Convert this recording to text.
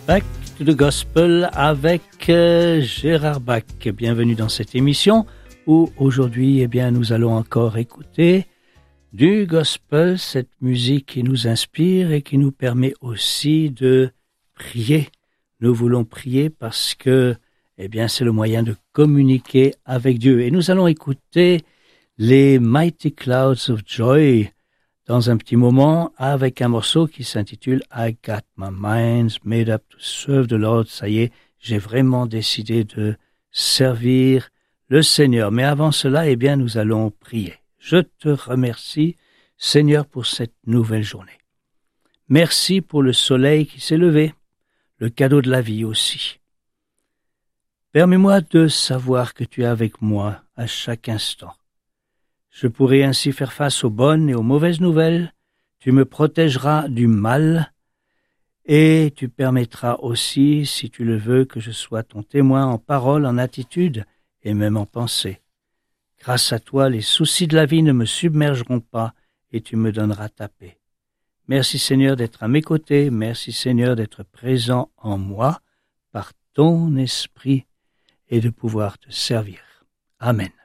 Back to the Gospel avec Gérard Bach. Bienvenue dans cette émission où aujourd'hui, nous allons encore écouter du gospel, cette musique qui nous inspire et qui nous permet aussi de prier. Nous voulons prier parce que, c'est le moyen de communiquer avec Dieu. Et nous allons écouter les Mighty Clouds of Joy dans un petit moment avec un morceau qui s'intitule I Got My Mind Made Up to Serve the Lord. Ça y est, j'ai vraiment décidé de servir le Seigneur. Mais avant cela, nous allons prier. Je te remercie, Seigneur, pour cette nouvelle journée. Merci pour le soleil qui s'est levé, le cadeau de la vie aussi. Permets-moi de savoir que tu es avec moi à chaque instant. Je pourrai ainsi faire face aux bonnes et aux mauvaises nouvelles. Tu me protégeras du mal et tu permettras aussi, si tu le veux, que je sois ton témoin en parole, en attitude et même en pensée. Grâce à toi, les soucis de la vie ne me submergeront pas et tu me donneras ta paix. Merci Seigneur d'être à mes côtés. Merci Seigneur d'être présent en moi par ton esprit et de pouvoir te servir. Amen.